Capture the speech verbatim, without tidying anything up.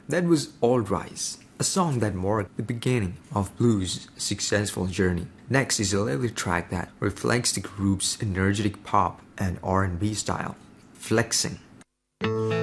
That was All Rise, a song that marked the beginning of blues' successful journey. Next is a lyric track that reflects the group's energetic pop and R and B style, Flexing.